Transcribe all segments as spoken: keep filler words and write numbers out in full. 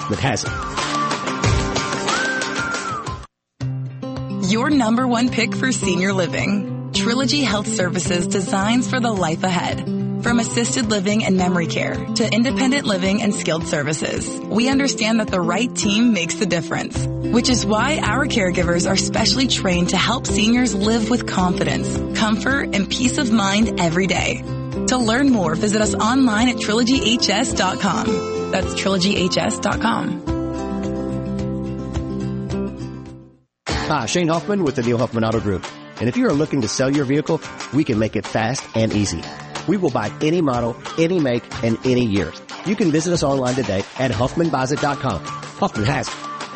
Hoffman has it. Your number one pick for senior living. Trilogy Health Services designs for the life ahead. From assisted living and memory care to independent living and skilled services, we understand that the right team makes the difference, which is why our caregivers are specially trained to help seniors live with confidence, comfort, and peace of mind every day. To learn more, visit us online at trilogy h s dot com. That's trilogy h s dot com. Hi, Shane Hoffman with the Neil Huffman Auto Group. And if you are looking to sell your vehicle, we can make it fast and easy. We will buy any model, any make, and any year. You can visit us online today at huffman buys it dot com. Huffman has it.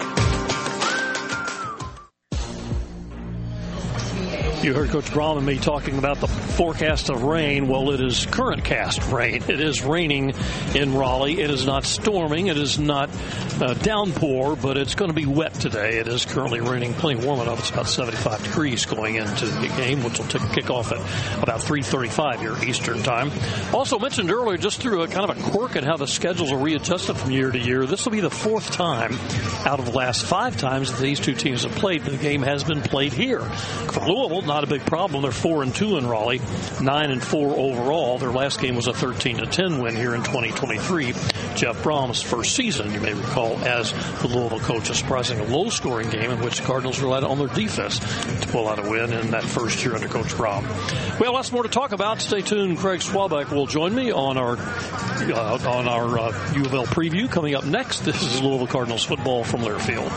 You heard Coach Brom and me talking about the forecast of rain. Well, it is current cast rain. It is raining in Raleigh. It is not storming. It is not uh, downpour, but it's going to be wet today. It is currently raining, plenty warm enough. It's about seventy-five degrees going into the game, which will t- kick off at about three thirty-five here Eastern time. Also mentioned earlier, just through a kind of a quirk in how the schedules are readjusted from year to year, this will be the fourth time out of the last five times that these two teams have played. The game has been played here. For Louisville, not a big problem. They're four and two in Raleigh, nine and four overall. Their last game was a thirteen to ten win here in twenty twenty-three. Jeff Brom's first season, you may recall, as the Louisville coach, a surprisingly low-scoring game in which the Cardinals relied on their defense to pull out a win in that first year under Coach Brom. We have lots more to talk about. Stay tuned. Craig Swalbeck will join me on our uh, on our uh, U of L preview coming up next. This is Louisville Cardinals football from Learfield.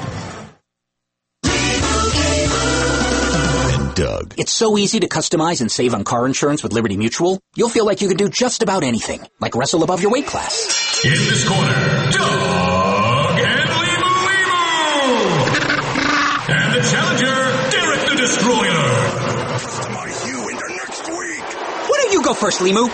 Doug. It's so easy to customize and save on car insurance with Liberty Mutual. You'll feel like you can do just about anything, like wrestle above your weight class. In this corner, Doug and Limu Limu! And the challenger, Derek the Destroyer. Customize you into next week. Why don't you go first, Limu?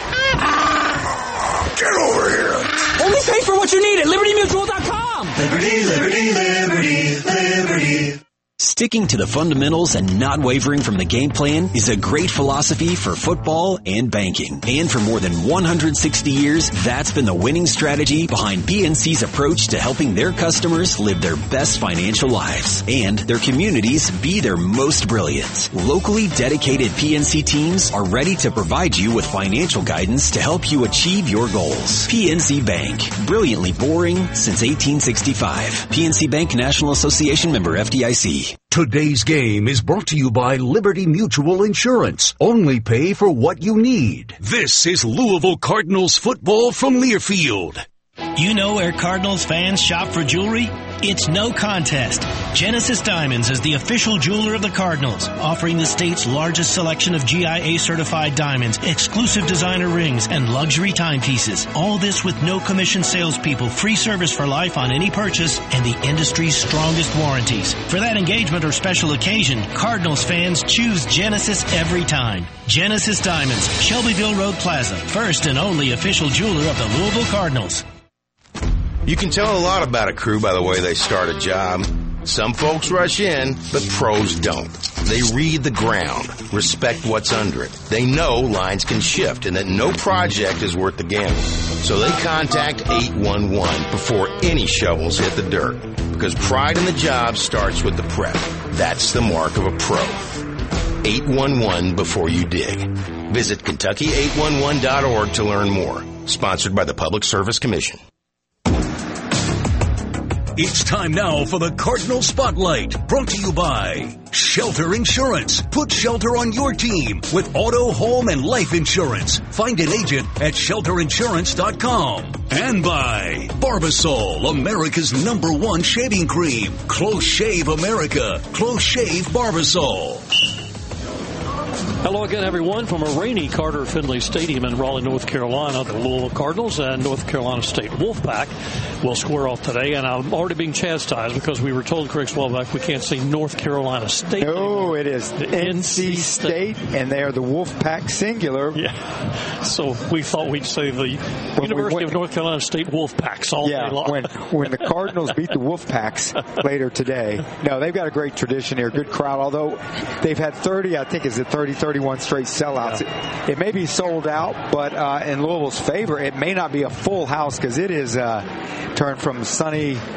Get over here. Only pay for what you need at liberty mutual dot com. Liberty, liberty, liberty, liberty. Sticking to the fundamentals and not wavering from the game plan is a great philosophy for football and banking. And for more than one hundred sixty years, that's been the winning strategy behind P N C's approach to helping their customers live their best financial lives and their communities be their most brilliant. Locally dedicated P N C teams are ready to provide you with financial guidance to help you achieve your goals. P N C Bank, brilliantly boring since eighteen sixty-five. P N C Bank National Association member F D I C. Today's game is brought to you by Liberty Mutual Insurance. Only pay for what you need. This is Louisville Cardinals football from Learfield. You know where Cardinals fans shop for jewelry? It's no contest. Genesis Diamonds is the official jeweler of the Cardinals, offering the state's largest selection of G I A-certified diamonds, exclusive designer rings, and luxury timepieces. All this with no commission salespeople, free service for life on any purchase, and the industry's strongest warranties. For that engagement or special occasion, Cardinals fans choose Genesis every time. Genesis Diamonds, Shelbyville Road Plaza, first and only official jeweler of the Louisville Cardinals. You can tell a lot about a crew by the way they start a job. Some folks rush in, but pros don't. They read the ground, respect what's under it. They know lines can shift and that no project is worth the gamble. So they contact eight one one before any shovels hit the dirt. Because pride in the job starts with the prep. That's the mark of a pro. eight one one before you dig. Visit Kentucky eight one one dot org to learn more. Sponsored by the Public Service Commission. It's time now for the Cardinal Spotlight, brought to you by Shelter Insurance. Put shelter on your team with auto, home, and life insurance. Find an agent at shelter insurance dot com. And by Barbasol, America's number one shaving cream. Close Shave America. Close Shave Barbasol. Hello again, everyone, from a rainy Carter Finley Stadium in Raleigh, North Carolina. The Louisville Cardinals and North Carolina State Wolfpack will square off today. And I'm already being chastised because we were told, Craig Swalbeck, we can't say North Carolina State. No, anymore. it is the N C State, and they are the Wolfpack singular. Yeah. So we thought we'd say the when University went, of North Carolina State Wolfpacks all yeah, day long. when, when the Cardinals beat the Wolfpacks later today. No, they've got a great tradition here, good crowd, although they've had thirty, I think, is it thirty, thirty-one straight sellouts. Yeah. It, it may be sold out, but uh, in Louisville's favor, it may not be a full house because it is uh, turned from sunny